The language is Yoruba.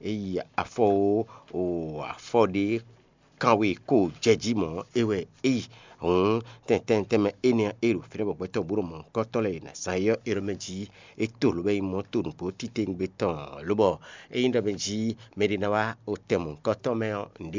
e afo o afo de kanwe ko jeji mo ewe on ten enia ero fere bo to buru mo ko to le na sayo ero meji e to lo be mo to po titen beton lo bo e inda benji medina wa o temo ko to me